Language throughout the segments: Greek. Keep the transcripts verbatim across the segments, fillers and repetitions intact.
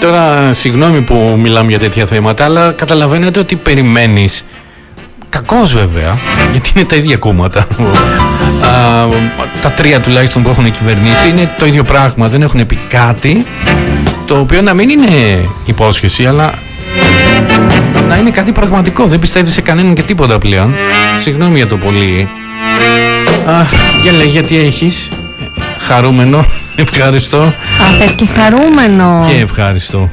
Τώρα, συγγνώμη που μιλάμε για τέτοια θέματα, αλλά καταλαβαίνετε ότι περιμένεις. Κακώς βέβαια, γιατί είναι τα ίδια κόμματα. Α, τα τρία τουλάχιστον που έχουν κυβερνήσει είναι το ίδιο πράγμα. Δεν έχουν πει κάτι το οποίο να μην είναι υπόσχεση, αλλά να είναι κάτι πραγματικό. Δεν πιστεύει σε κανέναν και τίποτα πλέον. Συγγνώμη για το πολύ. Α, για λέει, γιατί έχεις? Χαρούμενο. Ευχαριστώ. Α, θες και χαρούμενο. Και ευχαριστώ.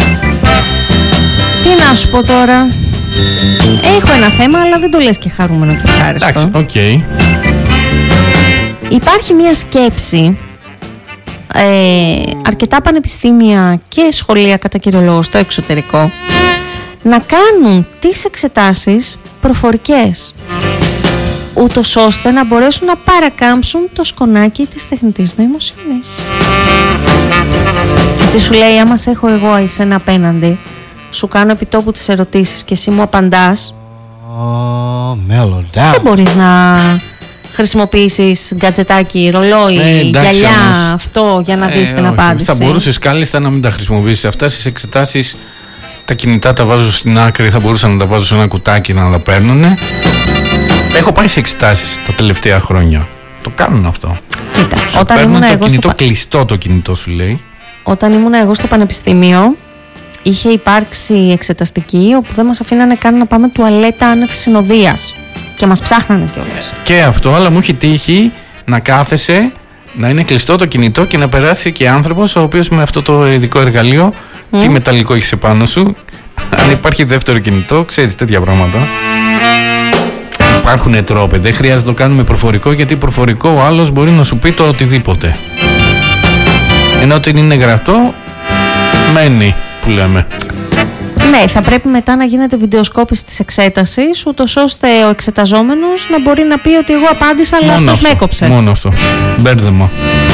Τι να σου πω τώρα. Έχω ένα θέμα, αλλά δεν το λες και χαρούμενο και ευχάριστο. Εντάξει, οκ. Okay. Υπάρχει μια σκέψη, ε, αρκετά πανεπιστήμια και σχολεία κατά κύριο λόγο στο εξωτερικό, να κάνουν τις εξετάσεις προφορικές, ούτως ώστε να μπορέσουν να παρακάμψουν το σκονάκι της τεχνητής νοημοσύνης. Γιατί σου λέει, άμα σε έχω εγώ εσένα απέναντι, σου κάνω επιτόπου τις ερωτήσεις και εσύ μου απαντάς, oh, δεν μπορείς να χρησιμοποιήσεις γκατζετάκι, ρολόι, ε, εντάξει, γυαλιά, όμως, αυτό για να δεις ε, την όχι, απάντηση. Θα μπορούσες κάλλιστα να μην τα χρησιμοποιήσεις αυτά στις εξετάσεις. Τα κινητά τα βάζω στην άκρη, θα μπορούσα να τα βάζω σε ένα κουτάκι να τα παίρνουνε. Έχω πάει σε εξετάσεις τα τελευταία χρόνια. Το κάνουν αυτό. Κοίτα, σου όταν παίρνουν ήμουν το εγώ κινητό, στο... κλειστό το κινητό σου λέει. Όταν ήμουν εγώ στο πανεπιστήμιο, είχε υπάρξει εξεταστική όπου δεν μας αφήνανε καν να πάμε τουαλέτα άνευ συνοδείας. Και μας ψάχνανε κιόλας. Και αυτό, αλλά μου έχει τύχει να κάθεσαι, να είναι κλειστό το κινητό και να περάσει και άνθρωπος ο οποίος με αυτό το ειδικό εργαλείο, mm. τι μεταλλικό έχεις επάνω σου, αν υπάρχει δεύτερο κινητό, ξέρεις τέτοια πράγματα. Υπάρχουν τρόποι, δεν χρειάζεται να το κάνουμε προφορικό, γιατί προφορικό ο άλλος μπορεί να σου πει το οτιδήποτε. Ενώ ότι είναι γραπτό, μένει που λέμε. Ναι, θα πρέπει μετά να γίνεται βιντεοσκόπηση της εξέτασης, ούτως ώστε ο εξεταζόμενος να μπορεί να πει ότι εγώ απάντησα, αλλά μόνο αυτός αυτό, με έκοψε. Μόνο αυτό. Μπέρδεμα.